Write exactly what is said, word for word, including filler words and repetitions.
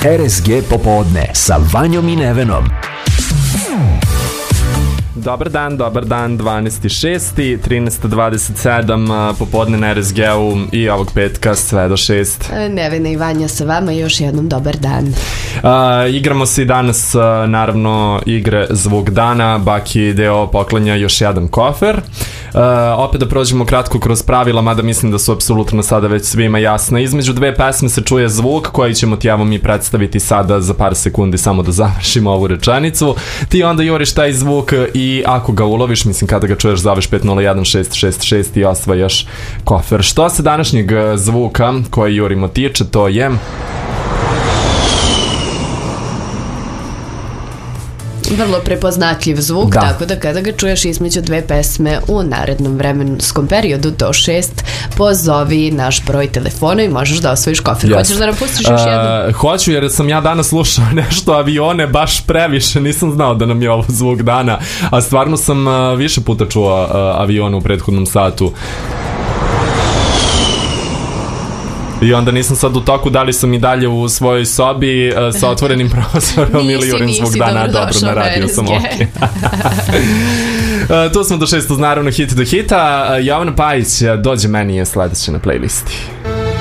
R S G popodne sa Vanjom i Nevenom. Dobar dan, dobar dan, dvanaesti šesti, trinaesta dvadeset sedam, popodne na R S G-u i ovog petka sve do šest. Nevena i Vanja sa vama, još jednom dobar dan. Uh, igramo se i danas, uh, naravno, igre zvuk dana. Baki deo poklanja još jedan kofer. Uh, opet da prođemo kratko kroz pravila, mada mislim da su apsolutno sada već svima jasna. Između dve pesme se čuje zvuk koji ćemo ti evo mi predstaviti sada za par sekundi, samo da završimo ovu rečanicu. Ti onda juriš taj zvuk i ako ga uloviš, mislim kada ga čuješ, zoveš pet nula jedan šest šest šest i osvajaš kofer. Što se današnjeg zvuka koji jurimo tiče, to je... Vrlo prepoznatljiv zvuk, da. Tako da kada ga čuješ između dve pesme u narednom vremenskom periodu do šest, pozovi naš broj telefona i možeš da osvojiš kofer. Yes. Hoćeš da nam pustiš još jednu? Uh, hoću, jer sam ja danas slušao nešto avione baš previše, nisam znao da nam je ovo zvuk dana, a stvarno sam uh, više puta čuo uh, avione u prethodnom satu. I onda nisam sad u toku da li sam i dalje u svojoj sobi uh, sa otvorenim prozorom ili jurim zvuk dana. Dobro, naradio sam ok. uh, tu smo do šestog, naravno hit do hita. uh, Jovana Pajić, dođe meni je sledeće na playlisti.